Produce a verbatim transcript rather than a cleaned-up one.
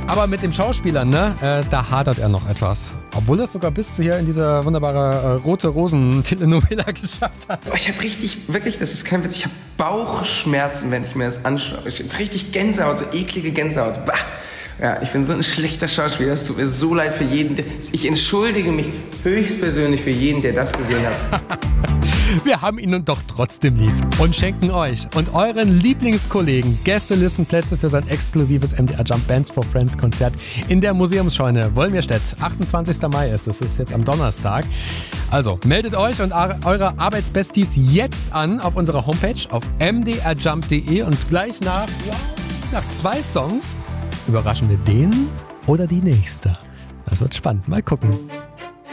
Aber mit dem Schauspieler, ne, äh, da hadert er noch etwas. Obwohl er es sogar bis hier in diese wunderbare äh, Rote Rosen-Telenovela geschafft hat. Oh, ich habe richtig, wirklich, das ist kein Witz, ich habe Bauchschmerzen, wenn ich mir das anschaue. Ich habe richtig Gänsehaut, so eklige Gänsehaut. Bah. Ja, ich bin so ein schlechter Schauspieler, es tut mir so leid für jeden. Der, ich entschuldige mich höchstpersönlich für jeden, der das gesehen hat. Wir haben ihn doch trotzdem lieb und schenken euch und euren Lieblingskollegen Gästelistenplätze für sein exklusives M D R Jump Bands for Friends Konzert in der Museumsscheune Wolmirstedt. achtundzwanzigster Mai ist es, das ist jetzt am Donnerstag. Also meldet euch und eure Arbeitsbesties jetzt an auf unserer Homepage auf m d r jump punkt d e und gleich nach, nach zwei Songs überraschen wir den oder die nächste. Das wird spannend. Mal gucken.